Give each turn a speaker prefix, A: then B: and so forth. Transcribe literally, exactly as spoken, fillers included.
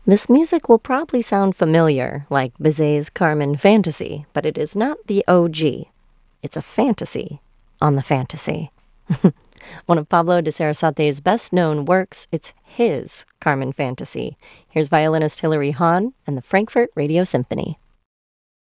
A: This music will probably sound familiar, like Bizet's Carmen Fantasy, but it is not the O G. It's a fantasy on the fantasy. One of Pablo de Sarasate's best-known works, it's his Carmen Fantasy. Here's violinist Hilary Hahn and the Frankfurt Radio Symphony.